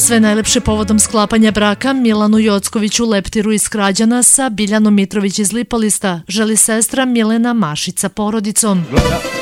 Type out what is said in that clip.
Sve najlepše povodom sklapanja braka Milanu Jockoviću Leptiru iz Krađana sa Biljanom Mitrović iz Lipolista želi sestra Milena Mašić sa porodicom.